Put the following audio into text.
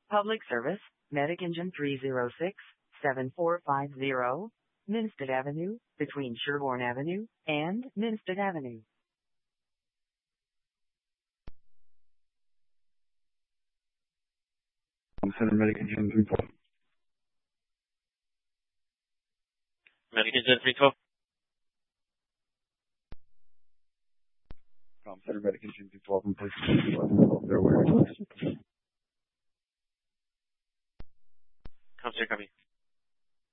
Public Service, Medic Engine 306-7450, Minstead Avenue, between Sherbourne Avenue and Minstead Avenue. Center Medic Engine 312. Medic Engine 312. Center Medic Engine 312 in place of their awareness. Center, copy.